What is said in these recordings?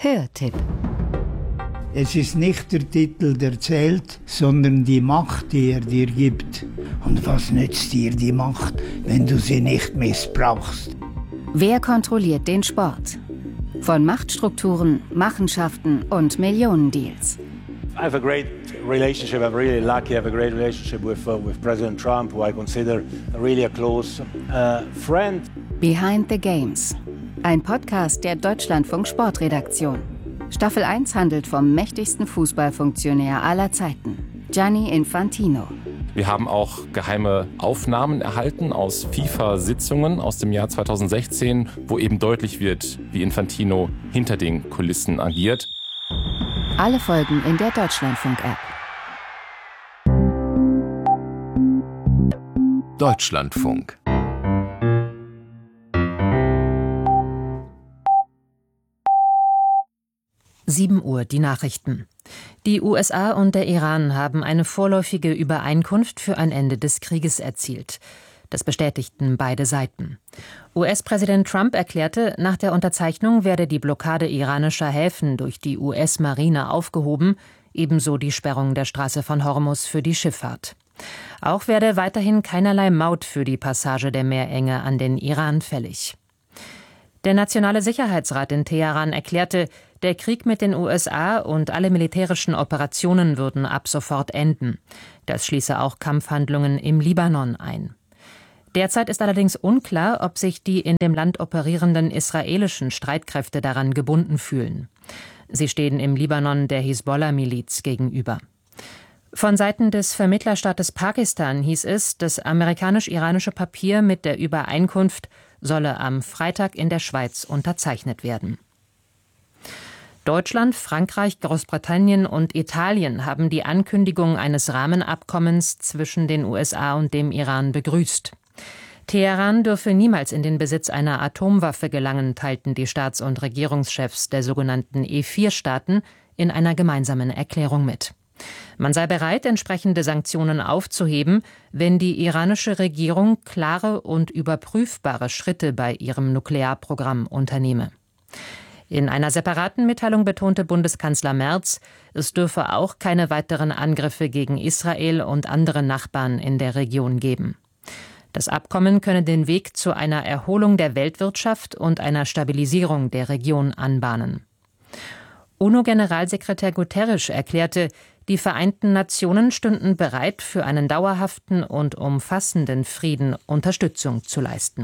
Hörtipp. Es ist nicht der Titel, der zählt, sondern die Macht, die er dir gibt. Und was nützt dir die Macht, wenn du sie nicht missbrauchst? Wer kontrolliert den Sport? Von Machtstrukturen, Machenschaften und Millionendeals. I have a great relationship. I'm really lucky. I have a great relationship with President Trump, who I consider really a close friend. Behind the Games. Ein Podcast der Deutschlandfunk Sportredaktion. Staffel 1 handelt vom mächtigsten Fußballfunktionär aller Zeiten, Gianni Infantino. Wir haben auch geheime Aufnahmen erhalten aus FIFA-Sitzungen aus dem Jahr 2016, wo eben deutlich wird, wie Infantino hinter den Kulissen agiert. Alle Folgen in der Deutschlandfunk-App. Deutschlandfunk. Uhr, die Nachrichten. Die USA und der Iran haben eine vorläufige Übereinkunft für ein Ende des Krieges erzielt. Das bestätigten beide Seiten. US-Präsident Trump erklärte, nach der Unterzeichnung werde die Blockade iranischer Häfen durch die US-Marine aufgehoben, ebenso die Sperrung der Straße von Hormuz für die Schifffahrt. Auch werde weiterhin keinerlei Maut für die Passage der Meerenge an den Iran fällig. Der Nationale Sicherheitsrat in Teheran erklärte, der Krieg mit den USA und alle militärischen Operationen würden ab sofort enden. Das schließe auch Kampfhandlungen im Libanon ein. Derzeit ist allerdings unklar, ob sich die in dem Land operierenden israelischen Streitkräfte daran gebunden fühlen. Sie stehen im Libanon der Hisbollah-Miliz gegenüber. Von Seiten des Vermittlerstaates Pakistan hieß es, das amerikanisch-iranische Papier mit der Übereinkunft solle am Freitag in der Schweiz unterzeichnet werden. Deutschland, Frankreich, Großbritannien und Italien haben die Ankündigung eines Rahmenabkommens zwischen den USA und dem Iran begrüßt. Teheran dürfe niemals in den Besitz einer Atomwaffe gelangen, teilten die Staats- und Regierungschefs der sogenannten E4-Staaten in einer gemeinsamen Erklärung mit. Man sei bereit, entsprechende Sanktionen aufzuheben, wenn die iranische Regierung klare und überprüfbare Schritte bei ihrem Nuklearprogramm unternehme. In einer separaten Mitteilung betonte Bundeskanzler Merz, es dürfe auch keine weiteren Angriffe gegen Israel und andere Nachbarn in der Region geben. Das Abkommen könne den Weg zu einer Erholung der Weltwirtschaft und einer Stabilisierung der Region anbahnen. UNO-Generalsekretär Guterres erklärte, die Vereinten Nationen stünden bereit, für einen dauerhaften und umfassenden Frieden Unterstützung zu leisten.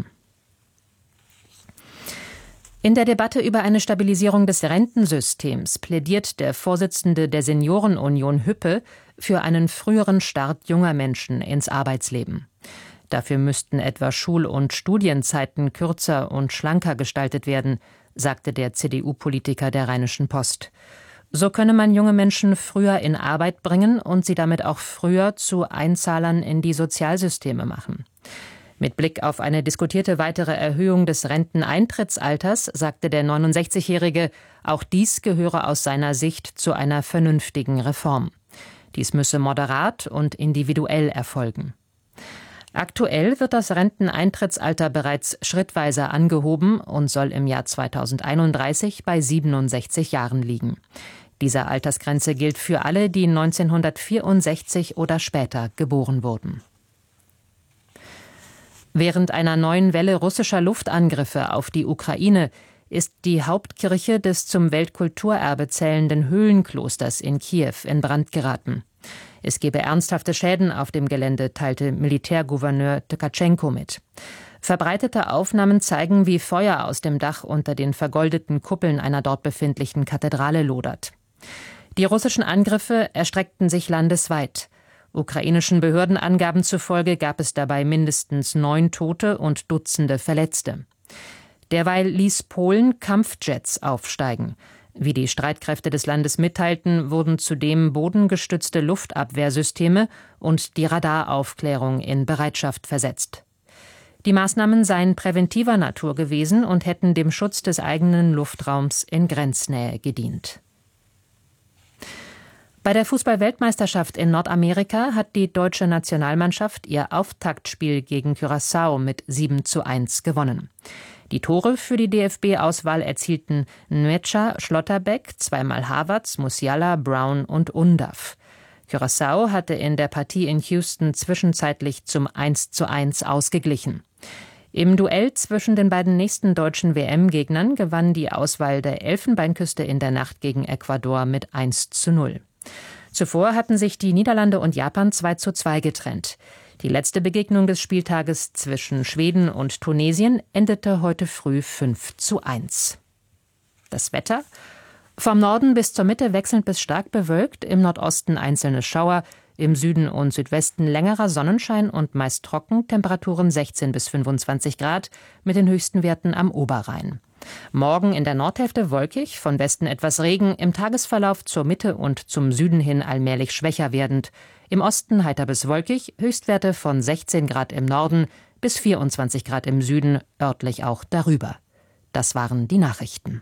In der Debatte über eine Stabilisierung des Rentensystems plädiert der Vorsitzende der Seniorenunion Hüppe für einen früheren Start junger Menschen ins Arbeitsleben. Dafür müssten etwa Schul- und Studienzeiten kürzer und schlanker gestaltet werden, sagte der CDU-Politiker der Rheinischen Post. So könne man junge Menschen früher in Arbeit bringen und sie damit auch früher zu Einzahlern in die Sozialsysteme machen. Mit Blick auf eine diskutierte weitere Erhöhung des Renteneintrittsalters sagte der 69-Jährige, auch dies gehöre aus seiner Sicht zu einer vernünftigen Reform. Dies müsse moderat und individuell erfolgen. Aktuell wird das Renteneintrittsalter bereits schrittweise angehoben und soll im Jahr 2031 bei 67 Jahren liegen. Diese Altersgrenze gilt für alle, die 1964 oder später geboren wurden. Während einer neuen Welle russischer Luftangriffe auf die Ukraine ist die Hauptkirche des zum Weltkulturerbe zählenden Höhlenklosters in Kiew in Brand geraten. Es gebe ernsthafte Schäden auf dem Gelände, teilte Militärgouverneur Tkatschenko mit. Verbreitete Aufnahmen zeigen, wie Feuer aus dem Dach unter den vergoldeten Kuppeln einer dort befindlichen Kathedrale lodert. Die russischen Angriffe erstreckten sich landesweit. Ukrainischen Behördenangaben zufolge gab es dabei mindestens 9 Tote und Dutzende Verletzte. Derweil ließ Polen Kampfjets aufsteigen. Wie die Streitkräfte des Landes mitteilten, wurden zudem bodengestützte Luftabwehrsysteme und die Radaraufklärung in Bereitschaft versetzt. Die Maßnahmen seien präventiver Natur gewesen und hätten dem Schutz des eigenen Luftraums in Grenznähe gedient. Bei der Fußball-Weltmeisterschaft in Nordamerika hat die deutsche Nationalmannschaft ihr Auftaktspiel gegen Curaçao mit 7:1 gewonnen. Die Tore für die DFB-Auswahl erzielten Nmecha, Schlotterbeck, zweimal Havertz, Musiala, Brown und Undav. Curaçao hatte in der Partie in Houston zwischenzeitlich zum 1:1 ausgeglichen. Im Duell zwischen den beiden nächsten deutschen WM-Gegnern gewann die Auswahl der Elfenbeinküste in der Nacht gegen Ecuador mit 1:0. Zuvor hatten sich die Niederlande und Japan 2:2 getrennt. Die letzte Begegnung des Spieltages zwischen Schweden und Tunesien endete heute früh 5:1. Das Wetter? Vom Norden bis zur Mitte wechselnd bis stark bewölkt, im Nordosten einzelne Schauer, im Süden und Südwesten längerer Sonnenschein und meist trocken, Temperaturen 16 bis 25 Grad, mit den höchsten Werten am Oberrhein. Morgen in der Nordhälfte wolkig, von Westen etwas Regen, im Tagesverlauf zur Mitte und zum Süden hin allmählich schwächer werdend. Im Osten heiter bis wolkig, Höchstwerte von 16 Grad im Norden bis 24 Grad im Süden, örtlich auch darüber. Das waren die Nachrichten.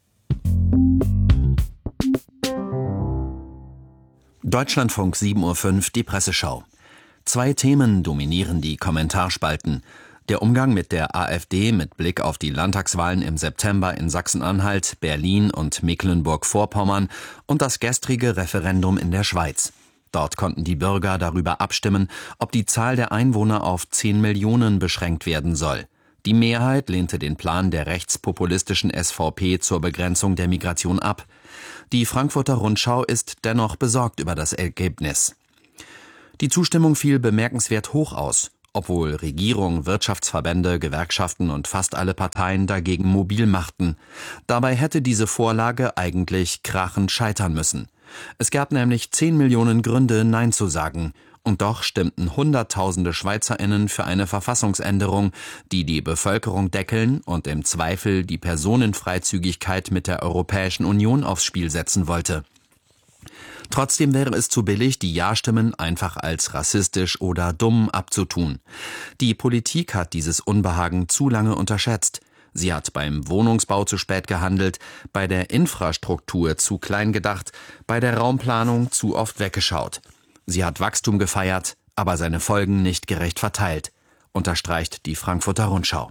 Deutschlandfunk 7:05 Uhr, die Presseschau. 2 Themen dominieren die Kommentarspalten. Der Umgang mit der AfD mit Blick auf die Landtagswahlen im September in Sachsen-Anhalt, Berlin und Mecklenburg-Vorpommern und das gestrige Referendum in der Schweiz. Dort konnten die Bürger darüber abstimmen, ob die Zahl der Einwohner auf 10 Millionen beschränkt werden soll. Die Mehrheit lehnte den Plan der rechtspopulistischen SVP zur Begrenzung der Migration ab. Die Frankfurter Rundschau ist dennoch besorgt über das Ergebnis. Die Zustimmung fiel bemerkenswert hoch aus, obwohl Regierung, Wirtschaftsverbände, Gewerkschaften und fast alle Parteien dagegen mobil machten. Dabei hätte diese Vorlage eigentlich krachend scheitern müssen. Es gab nämlich 10 Millionen Gründe, Nein zu sagen. Und doch stimmten Hunderttausende SchweizerInnen für eine Verfassungsänderung, die die Bevölkerung deckeln und im Zweifel die Personenfreizügigkeit mit der Europäischen Union aufs Spiel setzen wollte. Trotzdem wäre es zu billig, die Ja-Stimmen einfach als rassistisch oder dumm abzutun. Die Politik hat dieses Unbehagen zu lange unterschätzt. Sie hat beim Wohnungsbau zu spät gehandelt, bei der Infrastruktur zu klein gedacht, bei der Raumplanung zu oft weggeschaut. Sie hat Wachstum gefeiert, aber seine Folgen nicht gerecht verteilt, unterstreicht die Frankfurter Rundschau.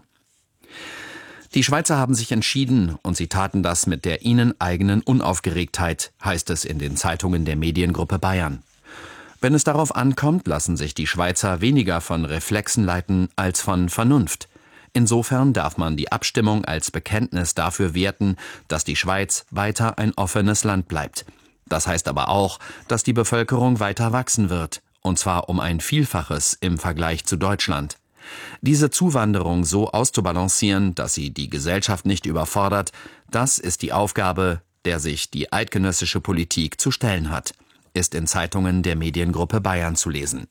Die Schweizer haben sich entschieden und sie taten das mit der ihnen eigenen Unaufgeregtheit, heißt es in den Zeitungen der Mediengruppe Bayern. Wenn es darauf ankommt, lassen sich die Schweizer weniger von Reflexen leiten als von Vernunft. Insofern darf man die Abstimmung als Bekenntnis dafür werten, dass die Schweiz weiter ein offenes Land bleibt. Das heißt aber auch, dass die Bevölkerung weiter wachsen wird, und zwar um ein Vielfaches im Vergleich zu Deutschland. Diese Zuwanderung so auszubalancieren, dass sie die Gesellschaft nicht überfordert, das ist die Aufgabe, der sich die eidgenössische Politik zu stellen hat, ist in Zeitungen der Mediengruppe Bayern zu lesen.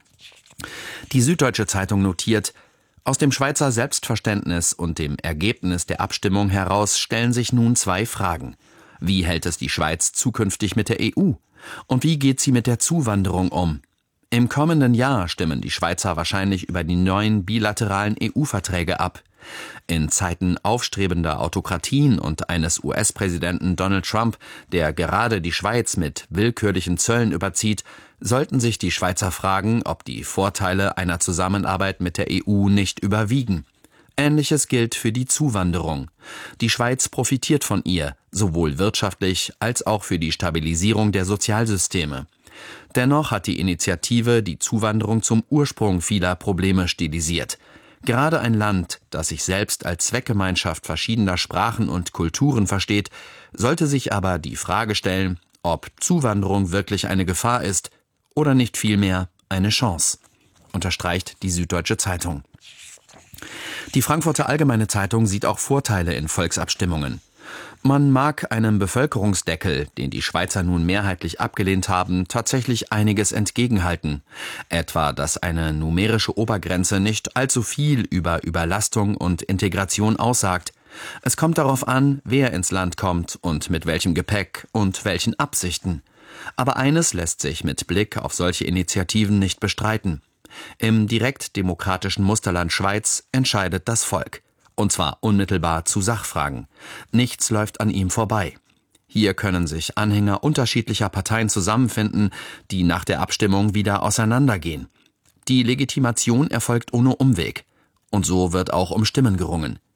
Die Süddeutsche Zeitung notiert: Aus dem Schweizer Selbstverständnis und dem Ergebnis der Abstimmung heraus stellen sich nun 2 Fragen. Wie hält es die Schweiz zukünftig mit der EU? Und wie geht sie mit der Zuwanderung um? Im kommenden Jahr stimmen die Schweizer wahrscheinlich über die neuen bilateralen EU-Verträge ab. In Zeiten aufstrebender Autokratien und eines US-Präsidenten Donald Trump, der gerade die Schweiz mit willkürlichen Zöllen überzieht, sollten sich die Schweizer fragen, ob die Vorteile einer Zusammenarbeit mit der EU nicht überwiegen. Ähnliches gilt für die Zuwanderung. Die Schweiz profitiert von ihr, sowohl wirtschaftlich als auch für die Stabilisierung der Sozialsysteme. Dennoch hat die Initiative die Zuwanderung zum Ursprung vieler Probleme stilisiert. Gerade ein Land, das sich selbst als Zweckgemeinschaft verschiedener Sprachen und Kulturen versteht, sollte sich aber die Frage stellen, ob Zuwanderung wirklich eine Gefahr ist oder nicht vielmehr eine Chance, unterstreicht die Süddeutsche Zeitung. Die Frankfurter Allgemeine Zeitung sieht auch Vorteile in Volksabstimmungen. Man mag einem Bevölkerungsdeckel, den die Schweizer nun mehrheitlich abgelehnt haben, tatsächlich einiges entgegenhalten. Etwa, dass eine numerische Obergrenze nicht allzu viel über Überlastung und Integration aussagt. Es kommt darauf an, wer ins Land kommt und mit welchem Gepäck und welchen Absichten. Aber eines lässt sich mit Blick auf solche Initiativen nicht bestreiten: Im direktdemokratischen Musterland Schweiz entscheidet das Volk. Und zwar unmittelbar zu Sachfragen. Nichts läuft an ihm vorbei. Hier können sich Anhänger unterschiedlicher Parteien zusammenfinden, die nach der Abstimmung wieder auseinandergehen. Die Legitimation erfolgt ohne Umweg. Und so wird auch um Stimmen gerungen.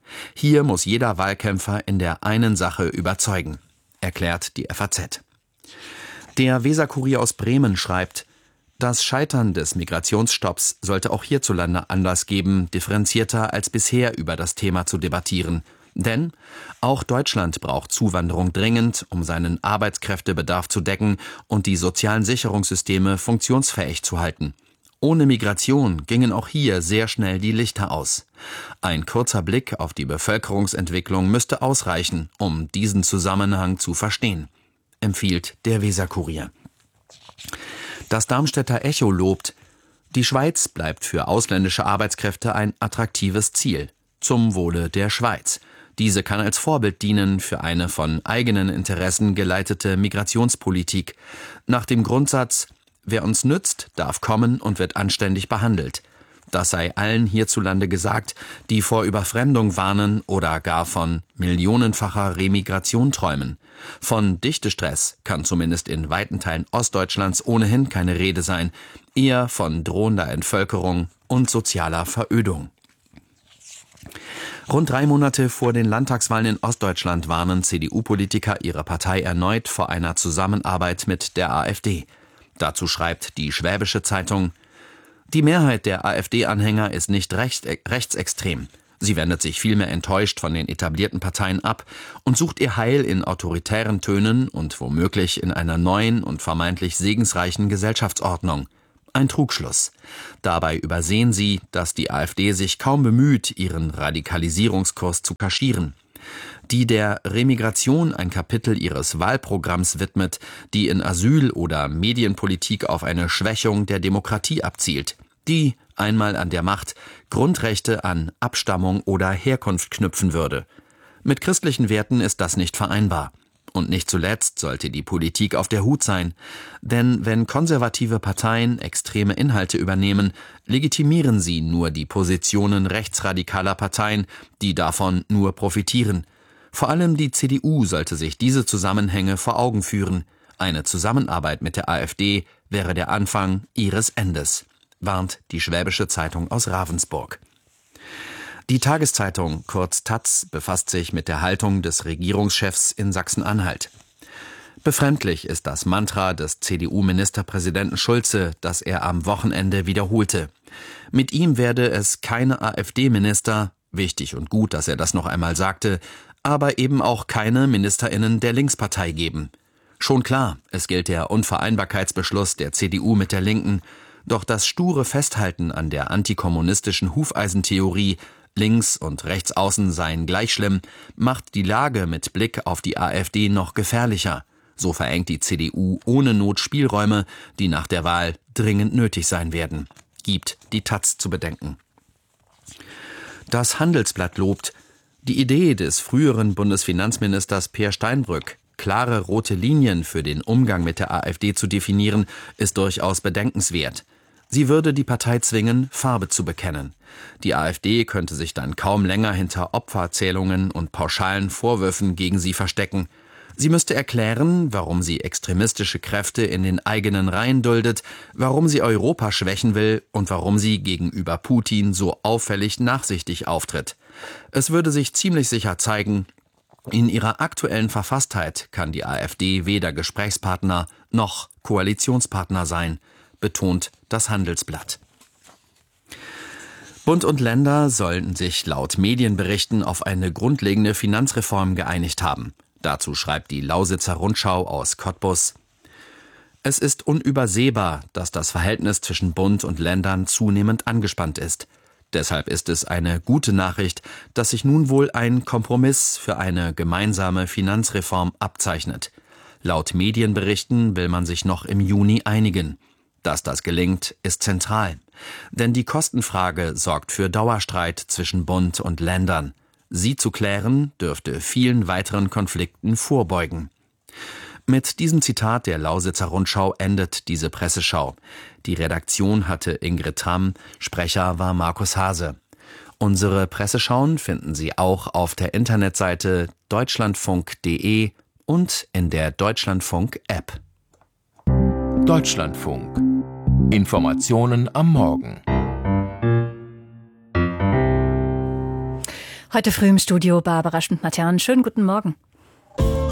Hier muss jeder Wahlkämpfer in der einen Sache überzeugen, erklärt die FAZ. Der Weser-Kurier aus Bremen schreibt: Das Scheitern des Migrationsstopps sollte auch hierzulande Anlass geben, differenzierter als bisher über das Thema zu debattieren. Denn auch Deutschland braucht Zuwanderung dringend, um seinen Arbeitskräftebedarf zu decken und die sozialen Sicherungssysteme funktionsfähig zu halten. Ohne Migration gingen auch hier sehr schnell die Lichter aus. Ein kurzer Blick auf die Bevölkerungsentwicklung müsste ausreichen, um diesen Zusammenhang zu verstehen, empfiehlt der Weser-Kurier. Das Darmstädter Echo lobt: Die Schweiz bleibt für ausländische Arbeitskräfte ein attraktives Ziel, zum Wohle der Schweiz. Diese kann als Vorbild dienen für eine von eigenen Interessen geleitete Migrationspolitik. Nach dem Grundsatz: Wer uns nützt, darf kommen und wird anständig behandelt. Das sei allen hierzulande gesagt, die vor Überfremdung warnen oder gar von millionenfacher Remigration träumen. Von Dichtestress kann zumindest in weiten Teilen Ostdeutschlands ohnehin keine Rede sein, eher von drohender Entvölkerung und sozialer Verödung. Rund 3 Monate vor den Landtagswahlen in Ostdeutschland warnen CDU-Politiker ihre Partei erneut vor einer Zusammenarbeit mit der AfD. Dazu schreibt die Schwäbische Zeitung: Die Mehrheit der AfD-Anhänger ist nicht rechtsextrem. Sie wendet sich vielmehr enttäuscht von den etablierten Parteien ab und sucht ihr Heil in autoritären Tönen und womöglich in einer neuen und vermeintlich segensreichen Gesellschaftsordnung. Ein Trugschluss. Dabei übersehen sie, dass die AfD sich kaum bemüht, ihren Radikalisierungskurs zu kaschieren. Die der Remigration ein Kapitel ihres Wahlprogramms widmet, die in Asyl- oder Medienpolitik auf eine Schwächung der Demokratie abzielt, die, einmal an der Macht, Grundrechte an Abstammung oder Herkunft knüpfen würde. Mit christlichen Werten ist das nicht vereinbar. Und nicht zuletzt sollte die Politik auf der Hut sein. Denn wenn konservative Parteien extreme Inhalte übernehmen, legitimieren sie nur die Positionen rechtsradikaler Parteien, die davon nur profitieren. Vor allem die CDU sollte sich diese Zusammenhänge vor Augen führen. Eine Zusammenarbeit mit der AfD wäre der Anfang ihres Endes, warnt die Schwäbische Zeitung aus Ravensburg. Die Tageszeitung, kurz taz, befasst sich mit der Haltung des Regierungschefs in Sachsen-Anhalt. Befremdlich ist das Mantra des CDU-Ministerpräsidenten Schulze, das er am Wochenende wiederholte. Mit ihm werde es keine AfD-Minister, wichtig und gut, dass er das noch einmal sagte, aber eben auch keine MinisterInnen der Linkspartei geben. Schon klar, es gilt der Unvereinbarkeitsbeschluss der CDU mit der Linken, doch das sture Festhalten an der antikommunistischen Hufeisentheorie, links und rechts außen seien gleich schlimm, macht die Lage mit Blick auf die AfD noch gefährlicher. So verengt die CDU ohne Not Spielräume, die nach der Wahl dringend nötig sein werden, gibt die taz zu bedenken. Das Handelsblatt lobt: Die Idee des früheren Bundesfinanzministers Peer Steinbrück, klare rote Linien für den Umgang mit der AfD zu definieren, ist durchaus bedenkenswert. Sie würde die Partei zwingen, Farbe zu bekennen. Die AfD könnte sich dann kaum länger hinter Opferzählungen und pauschalen Vorwürfen gegen sie verstecken. Sie müsste erklären, warum sie extremistische Kräfte in den eigenen Reihen duldet, warum sie Europa schwächen will und warum sie gegenüber Putin so auffällig nachsichtig auftritt. Es würde sich ziemlich sicher zeigen, in ihrer aktuellen Verfasstheit kann die AfD weder Gesprächspartner noch Koalitionspartner sein, betont das Handelsblatt. Bund und Länder sollen sich laut Medienberichten auf eine grundlegende Finanzreform geeinigt haben. Dazu schreibt die Lausitzer Rundschau aus Cottbus: Es ist unübersehbar, dass das Verhältnis zwischen Bund und Ländern zunehmend angespannt ist. Deshalb ist es eine gute Nachricht, dass sich nun wohl ein Kompromiss für eine gemeinsame Finanzreform abzeichnet. Laut Medienberichten will man sich noch im Juni einigen. Dass das gelingt, ist zentral. Denn die Kostenfrage sorgt für Dauerstreit zwischen Bund und Ländern. Sie zu klären, dürfte vielen weiteren Konflikten vorbeugen. Mit diesem Zitat der Lausitzer Rundschau endet diese Presseschau. Die Redaktion hatte Ingrid Tramm, Sprecher war Markus Hase. Unsere Presseschauen finden Sie auch auf der Internetseite deutschlandfunk.de und in der Deutschlandfunk-App. Deutschlandfunk. Informationen am Morgen. Heute früh im Studio Barbara Schmidt-Matern. Schönen guten Morgen.